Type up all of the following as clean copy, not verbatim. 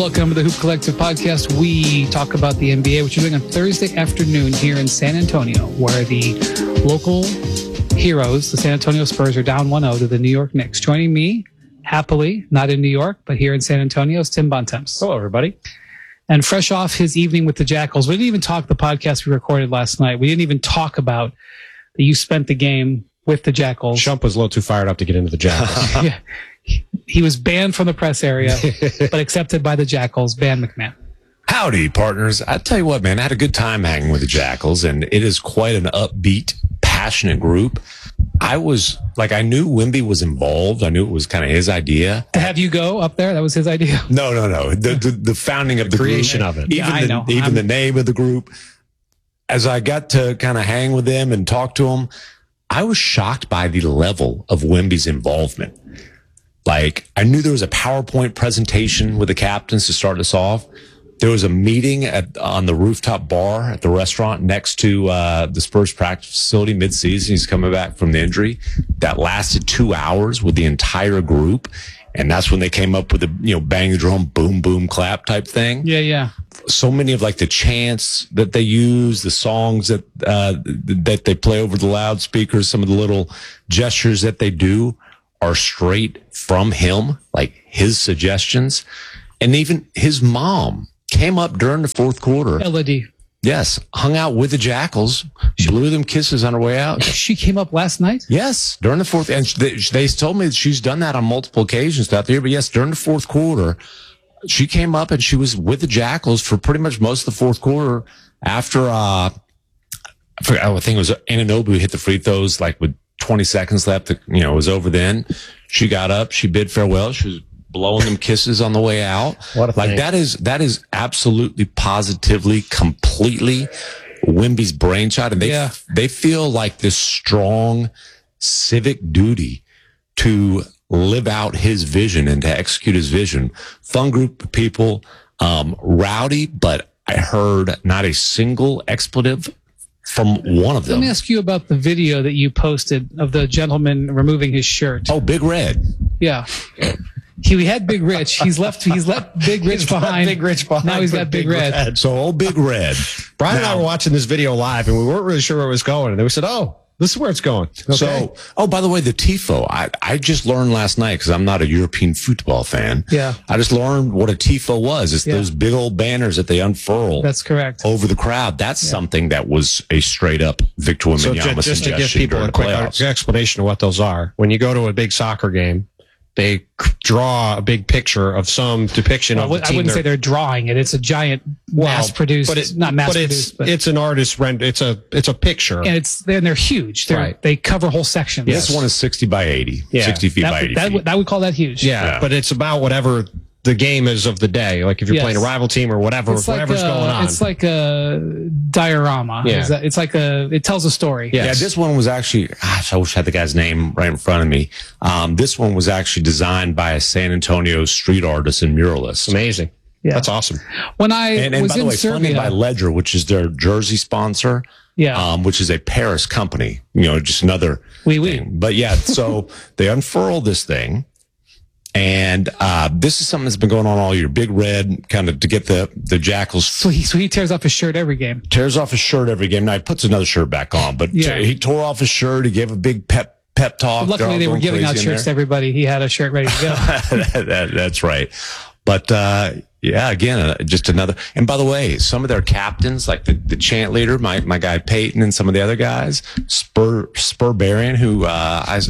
Welcome to the Hoop Collective podcast. We talk about the NBA, which we're doing on Thursday afternoon here in San Antonio, where the local heroes, the San Antonio Spurs, are down 1-0 to the New York Knicks. Joining me, happily, not in New York, but here in San Antonio, is Tim Bontemps. Hello, everybody. And fresh off his evening with the Jackals, we didn't even talk the podcast we recorded last night. We didn't even talk about that you spent the game with the Jackals. Shump was a little too fired up to get into the Jackals. Yeah. He was banned from the press area, but accepted by the Jackals. Van McMahon. Howdy, partners. I tell you what, man, I had a good time hanging with the Jackals, and it is quite an upbeat, passionate group. I knew Wemby was involved. I knew it was kind of his idea. To have you go up there, that was his idea? No. The founding of the creation group, of it. Even the name of the group. As I got to kind of hang with them and talk to them, I was shocked by the level of Wemby's involvement. Like, I knew there was a PowerPoint presentation with the captains to start us off. There was a meeting on the rooftop bar at the restaurant next to the Spurs practice facility mid-season. He's coming back from the injury. That lasted 2 hours with the entire group. And that's when they came up with the, bang the drum, boom, boom, clap type thing. Yeah. So many of the chants that they use, the songs that they play over the loudspeakers, some of the little gestures that they do are straight from him, like his suggestions. And even his mom came up during the fourth quarter. Elodie. Yes. Hung out with the Jackals, blew them kisses on her way out. She came up last night? Yes. During the fourth. And they told me that she's done that on multiple occasions throughout the year. But yes, during the fourth quarter, she came up and she was with the Jackals for pretty much most of the fourth quarter after, I think it was Anunoby who hit the free throws with 20 seconds left. It was over then. She got up. She bid farewell. She was blowing them kisses on the way out. What a thing. That is absolutely, positively, completely Wemby's brainchild. And they feel like this strong civic duty to live out his vision and to execute his vision. Fun group of people, rowdy, but I heard not a single expletive from one of them. Let me ask you about the video that you posted of the gentleman removing his shirt. Oh, Big Red. Yeah. We had Big Rich. He's let Big Rich behind. Big Rich behind. Now he's got Big Red. So old Big Red. Brian and I were watching this video live, and we weren't really sure where it was going. And then we said, this is where it's going. Okay. So, by the way, the TIFO, I just learned last night because I'm not a European football fan. Yeah. I just learned what a TIFO was. It's those big old banners that they unfurl. That's correct. Over the crowd. That's something that was a straight up Victor Wembanyama just to give people a quick explanation of what those are. When you go to a big soccer game, they draw a big picture of some depiction of the team. I wouldn't say they're drawing it. It's a giant mass-produced, it's an artist render. It's a picture, and they're huge. They cover whole sections. This one is 60 by 80, 60 feet by 80 feet. That would call that huge. Yeah, but it's about whatever the game is of the day. Like if you're playing a rival team or whatever's going on. It's like a diorama. Yeah. It tells a story. Yes. Yeah, this one was actually, I wish I had the guy's name right in front of me. This one was actually designed by a San Antonio street artist and muralist. Amazing. Yeah. That's awesome. When I was by the way, Serbia, funded by Ledger, which is their jersey sponsor. Yeah. Which is a Paris company. Just another thing. But yeah, so they unfurled this thing. And this is something that's been going on all year. Big Red, kind of to get the Jackals. So he tears off his shirt every game. Tears off his shirt every game. Now he puts another shirt back on, but he tore off his shirt. He gave a big pep talk. But luckily, they were giving out shirts to everybody. He had a shirt ready to go. That's right. But again, just another. And by the way, some of their captains, like the chant leader, my guy Peyton, and some of the other guys, Spurbarian, who I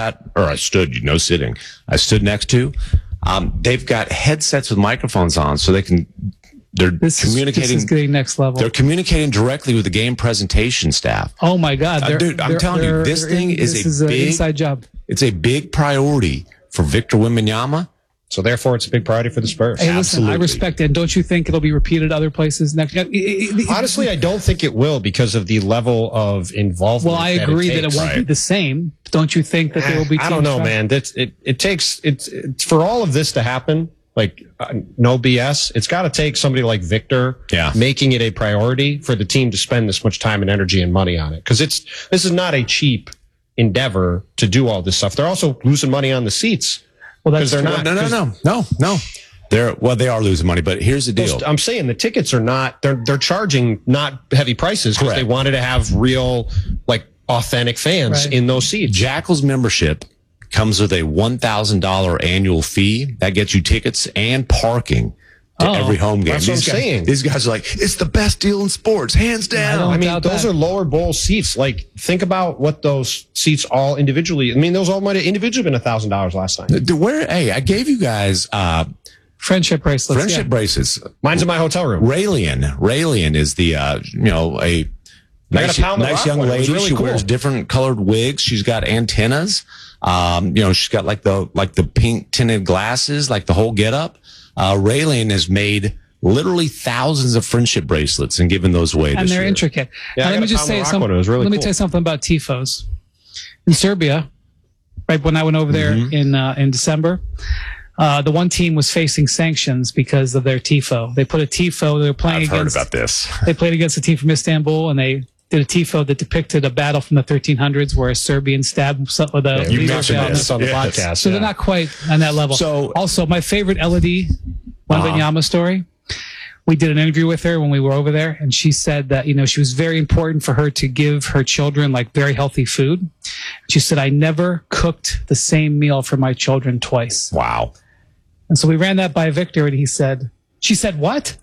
stood next to. They've got headsets with microphones on, so they're communicating. This is getting next level. They're communicating directly with the game presentation staff. Oh my God, dude! I'm telling you, this thing is an inside job. It's a big priority for Victor Wembanyama. So therefore, it's a big priority for the Spurs. Hey, listen, Absolutely. I respect it. Don't you think it'll be repeated other places next? Honestly, I don't think it will because of the level of involvement. Well, I agree that it won't be the same. Don't you think that there will be? I don't know, man. It takes for all of this to happen. No BS. It's got to take somebody like Victor making it a priority for the team to spend this much time and energy and money on it. Because this is not a cheap endeavor to do all this stuff. They're also losing money on the seats. Well, that's they're not. No. They are losing money, but here's the deal. I'm saying the tickets are not, they're charging not heavy prices because they wanted to have real, like, authentic fans in those seats. Jackal's membership comes with a $1,000 annual fee that gets you tickets and parking to every home game. That's what I'm saying. These guys are like, it's the best deal in sports, hands down. I mean, those are lower bowl seats. Like, think about what those seats all individually. I mean, those all might have individually been $1,000 last time. Hey, I gave you guys friendship bracelets. Friendship bracelets. Mine's in my hotel room. Raylene is the a nice young lady. Really she cool. wears different colored wigs. She's got antennas. She's got like the pink tinted glasses, like the whole getup. Raylene has made literally thousands of friendship bracelets and given those away. And they're year. intricate. Yeah, let me just say something. Let me tell you something about tifos in Serbia. Right when I went over there in December, the one team was facing sanctions because of their tifo. They put a tifo. They were playing I've against. heard about this. They played against a team from Istanbul, and they did a tifo that depicted a battle from the 1300s where a Serbian stabbed with a You laser mentioned gun. this on the podcast. So they're not quite on that level. So also, my favorite Elodie Wembanyama story. We did an interview with her when we were over there, and she said that, she was very important for her to give her children like very healthy food. She said, I never cooked the same meal for my children twice. Wow. And so we ran that by Victor, and she said, what?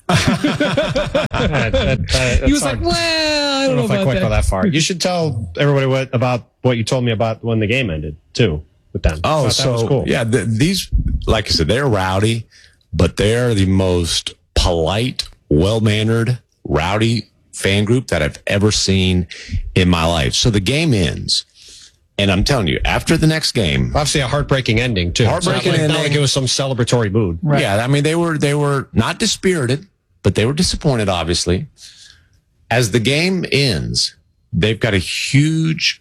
He was like, well, I don't know if I about quite that. go that far. You should tell everybody about what you told me about when the game ended, too, with them. Oh, that was cool. Yeah, these, like I said, they're rowdy, but they're the most polite, well-mannered, rowdy fan group that I've ever seen in my life. So the game ends, and I'm telling you, after the next game, Obviously a heartbreaking ending, too. Heartbreaking Not ending. like it was some celebratory mood. Right. yeah, I mean, they were not dispirited, but they were disappointed, obviously. As the game ends, they've got a huge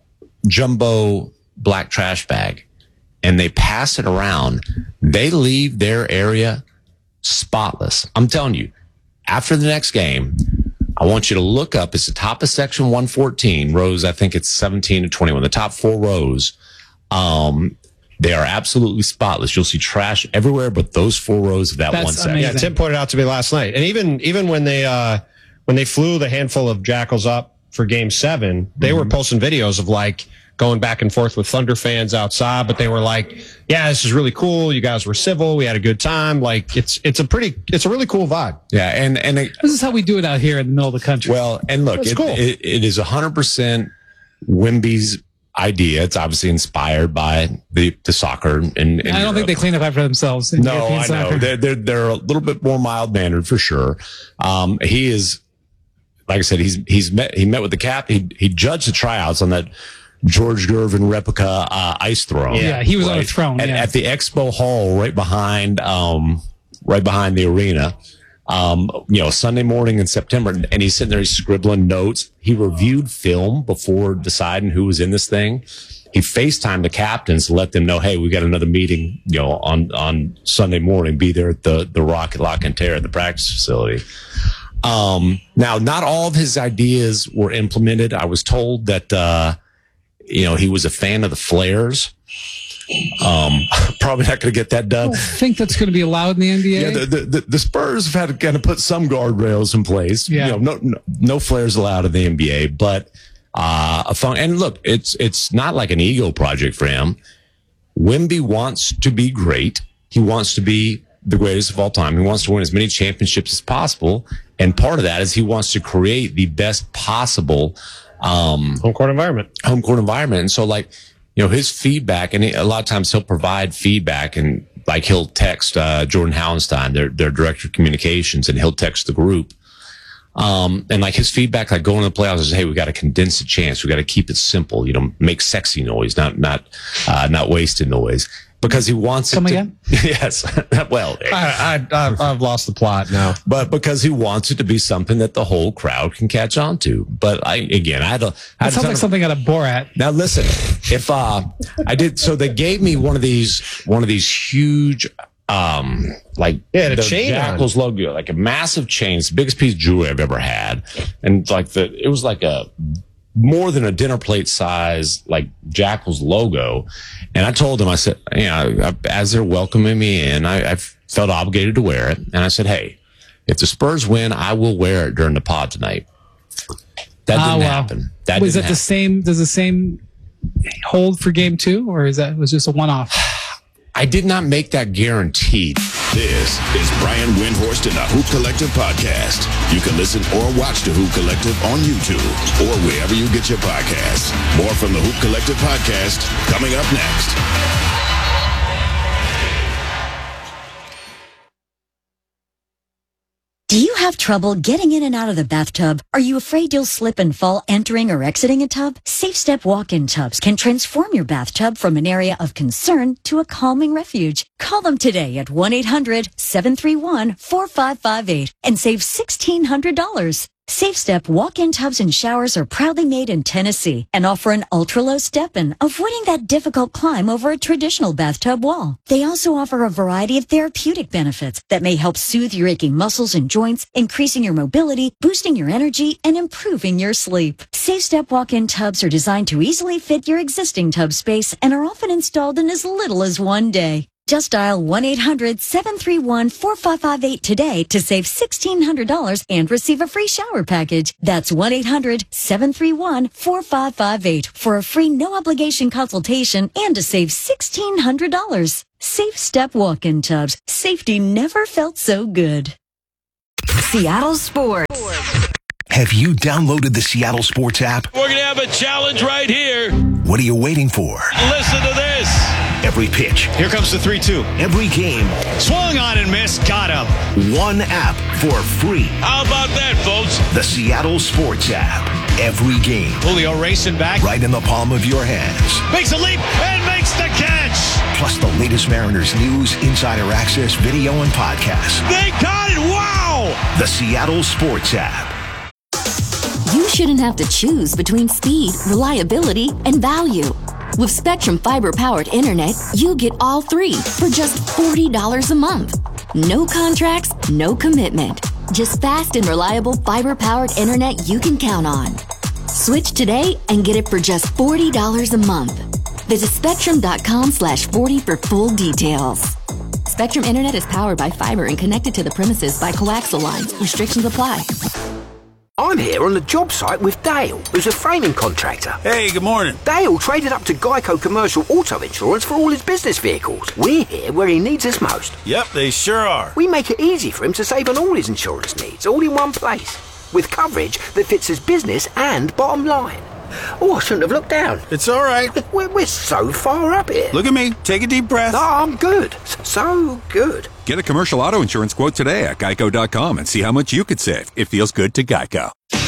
jumbo black trash bag, and they pass it around. They leave their area spotless. I'm telling you, after the next game, I want you to look up. It's the top of section 114, rows, I think it's 17 to 21, the top 4 rows. They are absolutely spotless. You'll see trash everywhere, but those 4 rows of that That's one section. amazing. Yeah, Tim pointed out to me last night. And even when they flew the handful of Jackals up for Game 7, they were posting videos of like going back and forth with Thunder fans outside, but they were like, yeah, this is really cool. You guys were civil. We had a good time. Like it's a really cool vibe. Yeah, and This is how we do it out here in the middle of the country. well, and look, That's cool. it is 100% Wimby's idea. It's obviously inspired by the soccer. And I don't think they clean up after themselves. In No, European I know soccer. they're a little bit more mild mannered for sure. He is, like I said, he met with the cap. He judged the tryouts on that George Gervin replica ice throne. Yeah, he was on a throne. At the expo hall, right behind the arena. Sunday morning in September, and he's sitting there, he's scribbling notes. He reviewed film before deciding who was in this thing. He FaceTimed the captains to let them know, hey, we got another meeting, on Sunday morning. Be there at the Rocket Lock and Tear at the practice facility. Now, not all of his ideas were implemented. I was told that, he was a fan of the flares. Probably not going to get that done. I don't think that's going to be allowed in the NBA. Yeah, the Spurs have had to kind of put some guardrails in place. Yeah. No flares allowed in the NBA, but and look, it's not like an ego project for him. Wemby wants to be great. He wants to be the greatest of all time. He wants to win as many championships as possible, and part of that is he wants to create the best possible Home court environment. And so, his feedback, and a lot of times he'll provide feedback, and like he'll text Jordan Hauenstein, their director of communications, and he'll text the group. And like his feedback, like going to the playoffs is, hey, we got to condense the chance. We got to keep it simple. Make sexy noise, not wasted noise. Because he wants Come it to, again? Yes. Well, I've lost the plot now. but because he wants it to be something that the whole crowd can catch on to. But I had That sounds like something out of Borat. now listen, if I did, so they gave me one of these huge, the chain Jackals logo, like a massive chain. It's the biggest piece of jewelry I've ever had, and it was like a more than a dinner plate size, like Jackals logo. And I told them, I said, as they're welcoming me in, I've felt obligated to wear it. And I said, hey, if the Spurs win, I will wear it during the pod tonight. That didn't happen. Was it the same? Does the same hold for game 2, or was just a one-off? I did not make that guarantee. This is Brian Windhorst and the Hoop Collective podcast. You can listen or watch the Hoop Collective on YouTube or wherever you get your podcasts. More from the Hoop Collective podcast coming up next. Do you have trouble getting in and out of the bathtub? Are you afraid you'll slip and fall entering or exiting a tub? Safe Step walk-in tubs can transform your bathtub from an area of concern to a calming refuge. Call them today at 1-800-731-4558 and save $1,600. Safe Step walk-in tubs and showers are proudly made in Tennessee and offer an ultra-low step-in, avoiding that difficult climb over a traditional bathtub wall. They also offer a variety of therapeutic benefits that may help soothe your aching muscles and joints, increasing your mobility, boosting your energy, and improving your sleep. Safe Step walk-in tubs are designed to easily fit your existing tub space and are often installed in as little as one day. Just dial 1-800-731-4558 today to save $1,600 and receive a free shower package. That's 1-800-731-4558 for a free no-obligation consultation and to save $1,600. Safe Step walk-in tubs. Safety never felt so good. Seattle Sports. Have you downloaded the Seattle Sports app? We're going to have a challenge right here. What are you waiting for? Listen to this. Every pitch. Here comes the 3-2. Every game. Swung on and missed. Got him. One app for free. How about that, folks? The Seattle Sports app. Every game. Julio racing back. Right in the palm of your hands. Makes a leap and makes the catch. Plus the latest Mariners news, insider access, video, and podcasts. They got it. Wow. The Seattle Sports app. You shouldn't have to choose between speed, reliability, and value. With Spectrum Fiber-powered internet, you get all three for just $40 a month. No contracts, no commitment. Just fast and reliable fiber-powered internet you can count on. Switch today and get it for just $40 a month. Visit Spectrum.com/40 for full details. Spectrum Internet is powered by fiber and connected to the premises by coaxial lines. Restrictions apply. I'm here on the job site with Dale, who's a framing contractor. Hey, good morning. Dale traded up to Geico Commercial Auto Insurance for all his business vehicles. We're here where he needs us most. Yep, they sure are. We make it easy for him to save on all his insurance needs, all in one place, with coverage that fits his business and bottom line. Oh, I shouldn't have looked down. It's all right. We're so far up here. Look at me. Take a deep breath. Oh, I'm good. So good. Get a commercial auto insurance quote today at geico.com and see how much you could save. It feels good to Geico.